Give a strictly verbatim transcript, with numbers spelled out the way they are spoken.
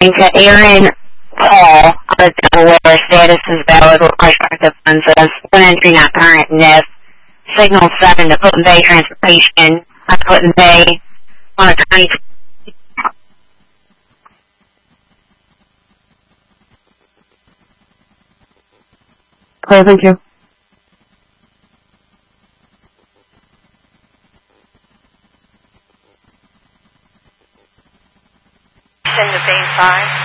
to Aaron Paul out of Delaware. Status is valid. Requires funds as one entry not current. N I F. Signal seven to Fulton Bay Transportation. At Fulton Bay on a twenty. Okay, thank you. Send to Bay five.